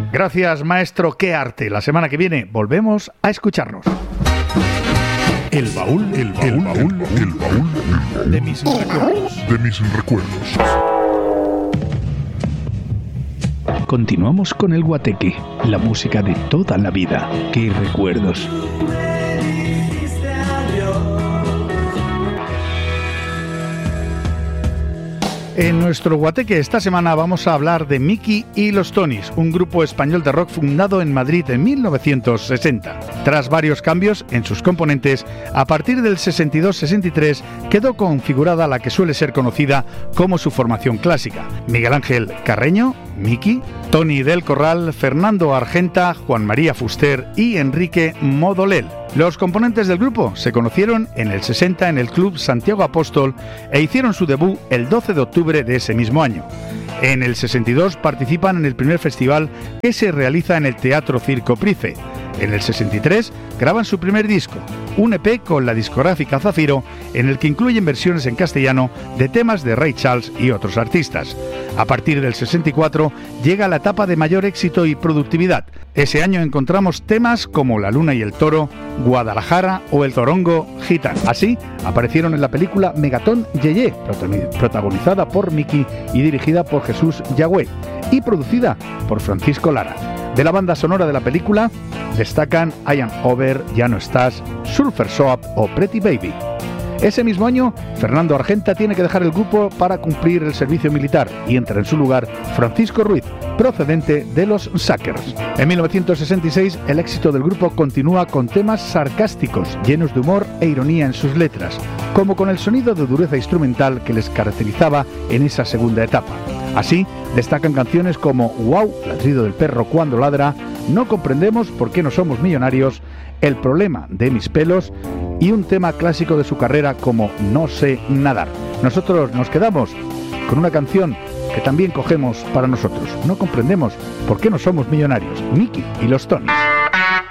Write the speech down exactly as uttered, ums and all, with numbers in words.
Gracias, maestro, qué arte. La semana que viene volvemos a escucharnos. El baúl, el baúl, el baúl, el baúl, el baúl de mis recuerdos. De mis recuerdos. Continuamos con el guateque, la música de toda la vida. ¡Qué recuerdos! En nuestro guateque esta semana vamos a hablar de Miki y los Tonys, un grupo español de rock fundado en Madrid en mil novecientos sesenta. Tras varios cambios en sus componentes, a partir del sesenta y dos sesenta y tres quedó configurada la que suele ser conocida como su formación clásica: Miguel Ángel Carreño, Miki, Tony del Corral, Fernando Argenta, Juan María Fuster y Enrique Modolel. Los componentes del grupo se conocieron en el sesenta en el Club Santiago Apóstol e hicieron su debut el doce de octubre de ese mismo año. En el sesenta y dos participan en el primer festival que se realiza en el Teatro Circo Price. En el sesenta y tres graban su primer disco, un E P con la discográfica Zafiro, en el que incluyen versiones en castellano de temas de Ray Charles y otros artistas. A partir del sesenta y cuatro llega la etapa de mayor éxito y productividad. Ese año encontramos temas como La Luna y el Toro, Guadalajara o El Torongo Gitano. Así aparecieron en la película Megatón Yeye, protagonizada por Miki y dirigida por Jesús Yagüe y producida por Francisco Lara. De la banda sonora de la película destacan I Am Over, Ya No Estás, Surfer Soap o Pretty Baby. Ese mismo año, Fernando Argenta tiene que dejar el grupo para cumplir el servicio militar y entra en su lugar Francisco Ruiz, procedente de los Suckers. En mil novecientos sesenta y seis, el éxito del grupo continúa con temas sarcásticos, llenos de humor e ironía en sus letras, como con el sonido de dureza instrumental que les caracterizaba en esa segunda etapa. Así, destacan canciones como Wow, ladrido del perro cuando ladra, No comprendemos por qué no somos millonarios, El problema de mis pelos y un tema clásico de su carrera como No sé nadar. Nosotros nos quedamos con una canción que también cogemos para nosotros. No comprendemos por qué no somos millonarios. Miki y los Tonys.